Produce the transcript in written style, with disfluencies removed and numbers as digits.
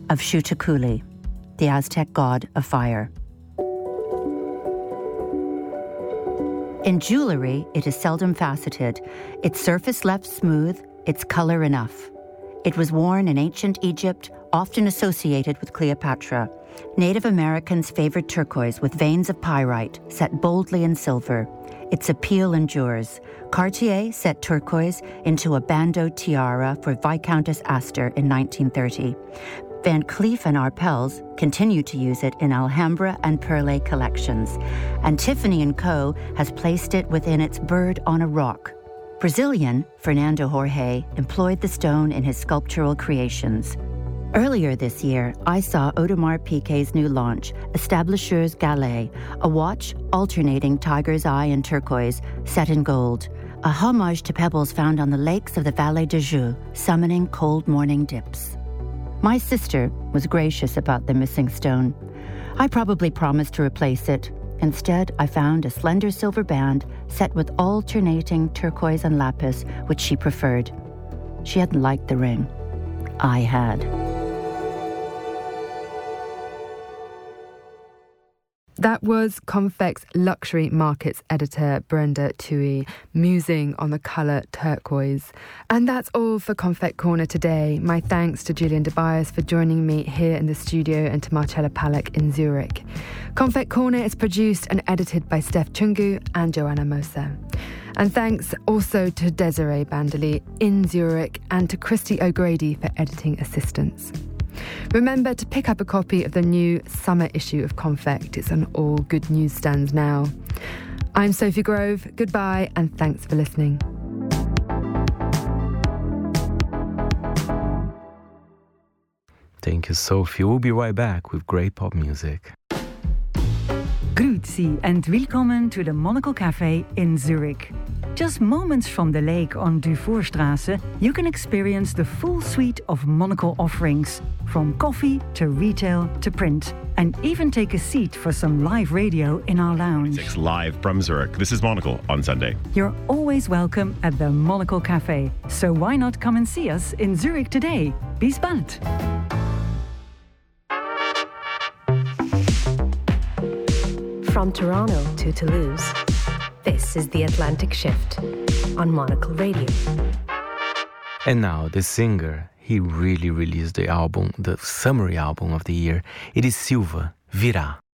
of Xiuhticuli, the Aztec god of fire. In jewelry, it is seldom faceted, its surface left smooth, its color enough. It was worn in ancient Egypt, often associated with Cleopatra. Native Americans favored turquoise with veins of pyrite set boldly in silver. Its appeal endures. Cartier set turquoise into a bandeau tiara for Viscountess Astor in 1930. Van Cleef and Arpels continue to use it in Alhambra and Perlé collections, and Tiffany & Co. has placed it within its Bird on a Rock. Brazilian Fernando Jorge employed the stone in his sculptural creations. Earlier this year, I saw Audemars Piguet's new launch, Establisheurs Gallet, a watch alternating tiger's eye and turquoise, set in gold, a homage to pebbles found on the lakes of the Vallée de Joux, summoning cold morning dips. My sister was gracious about the missing stone. I probably promised to replace it. Instead, I found a slender silver band set with alternating turquoise and lapis, which she preferred. She hadn't liked the ring. I had. That was Confect's luxury markets editor, Brenda Tui, musing on the colour turquoise. And that's all for Confect Corner today. My thanks to Julian Tobias for joining me here in the studio and to Marcella Palak in Zurich. Confect Corner is produced and edited by Steph Chungu and Joanna Moser. And thanks also to Desiree Bandely in Zurich and to Christy O'Grady for editing assistance. Remember to pick up a copy of the new summer issue of Confect. It's on all good newsstands now. I'm Sophie Grove. Goodbye and thanks for listening. Thank you, Sophie. We'll be right back with great pop music. Grüezi and welcome to the Monocle Café in Zurich. Just moments from the lake on Dufourstrasse, you can experience the full suite of Monocle offerings, from coffee to retail to print, and even take a seat for some live radio in our lounge. Live from Zurich. This is Monocle on Sunday. You're always welcome at the Monocle Café, so why not come and see us in Zurich today? Bis bald! From Toronto to Toulouse, this is The Atlantic Shift on Monocle Radio. And now the singer, he really released the album, the summary album of the year. It is Silva, Virá.